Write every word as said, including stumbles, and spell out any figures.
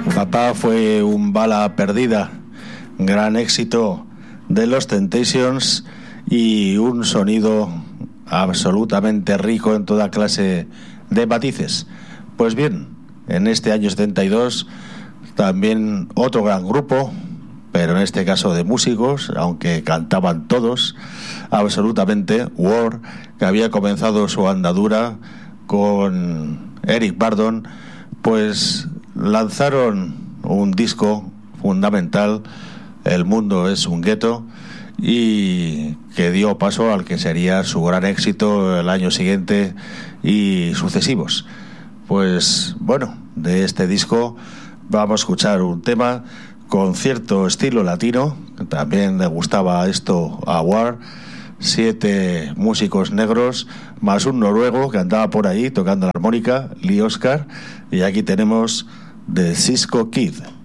Papá fue un bala perdida, gran éxito de los Temptations y un sonido absolutamente rico en toda clase de matices. Pues bien, en este año setenta y dos también otro gran grupo, pero en este caso de músicos, aunque cantaban todos, absolutamente, War, que había comenzado su andadura con Eric Burdon, pues lanzaron un disco fundamental, El mundo es un gueto, y que dio paso al que sería su gran éxito el año siguiente y sucesivos. Pues bueno, de este disco vamos a escuchar un tema con cierto estilo latino, que también le gustaba esto a War, siete músicos negros, más un noruego que andaba por ahí tocando la armónica, Lee Oscar, y aquí tenemos The Cisco Kid.